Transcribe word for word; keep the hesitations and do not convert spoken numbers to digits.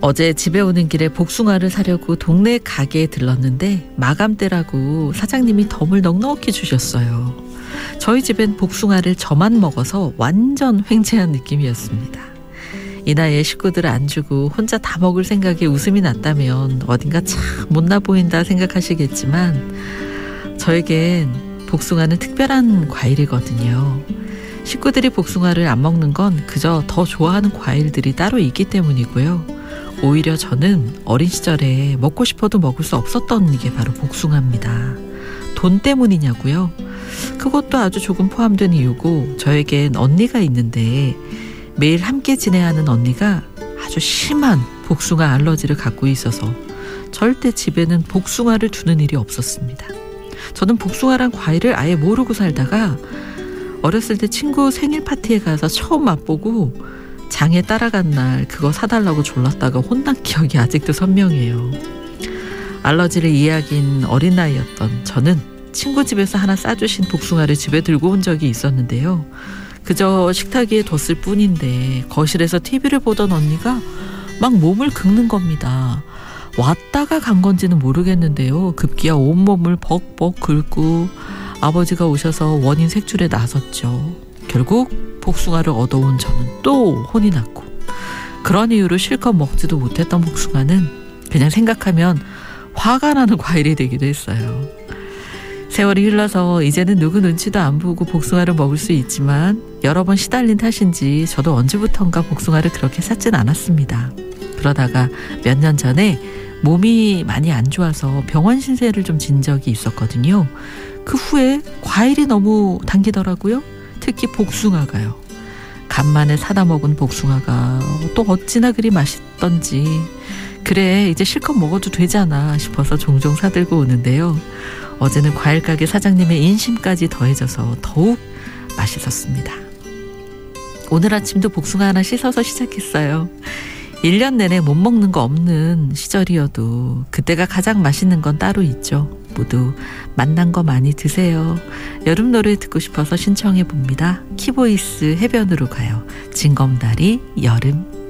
어제 집에 오는 길에 복숭아를 사려고 동네 가게에 들렀는데 마감 때라고 사장님이 덤을 넉넉히 주셨어요. 저희 집엔 복숭아를 저만 먹어서 완전 횡재한 느낌이었습니다. 이 나이에 식구들 안 주고 혼자 다 먹을 생각에 웃음이 났다면 어딘가 참 못나 보인다 생각하시겠지만 저에겐 복숭아는 특별한 과일이거든요. 식구들이 복숭아를 안 먹는 건 그저 더 좋아하는 과일들이 따로 있기 때문이고요. 오히려 저는 어린 시절에 먹고 싶어도 먹을 수 없었던 게 바로 복숭아입니다. 돈 때문이냐고요? 그것도 아주 조금 포함된 이유고 저에겐 언니가 있는데 매일 함께 지내야 하는 언니가 아주 심한 복숭아 알러지를 갖고 있어서 절대 집에는 복숭아를 두는 일이 없었습니다. 저는 복숭아란 과일을 아예 모르고 살다가 어렸을 때 친구 생일 파티에 가서 처음 맛보고 장에 따라간 날 그거 사달라고 졸랐다가 혼난 기억이 아직도 선명해요. 알러지를 이야기인 어린 나이였던 저는 친구 집에서 하나 싸주신 복숭아를 집에 들고 온 적이 있었는데요. 그저 식탁 위에 뒀을 뿐인데 거실에서 티비를 보던 언니가 막 몸을 긁는 겁니다. 왔다가 간 건지는 모르겠는데요. 급기야 온몸을 벅벅 긁고 아버지가 오셔서 원인 색출에 나섰죠. 결국 복숭아를 얻어온 저는 또 혼이 났고 그런 이유로 실컷 먹지도 못했던 복숭아는 그냥 생각하면 화가 나는 과일이 되기도 했어요. 세월이 흘러서 이제는 누구 눈치도 안 보고 복숭아를 먹을 수 있지만 여러 번 시달린 탓인지 저도 언제부턴가 복숭아를 그렇게 샀진 않았습니다. 그러다가 몇 년 전에 몸이 많이 안 좋아서 병원 신세를 좀 진 적이 있었거든요. 그 후에 과일이 너무 당기더라고요. 특히 복숭아가요. 간만에 사다 먹은 복숭아가 또 어찌나 그리 맛있던지 그래 이제 실컷 먹어도 되잖아 싶어서 종종 사들고 오는데요. 어제는 과일가게 사장님의 인심까지 더해져서 더욱 맛있었습니다. 오늘 아침도 복숭아 하나 씻어서 시작했어요. 일 년 내내 못 먹는 거 없는 시절이어도 그때가 가장 맛있는 건 따로 있죠. 모두 맛난 거 많이 드세요. 여름 노래 듣고 싶어서 신청해 봅니다. 키보이스 해변으로 가요. 징검다리 여름.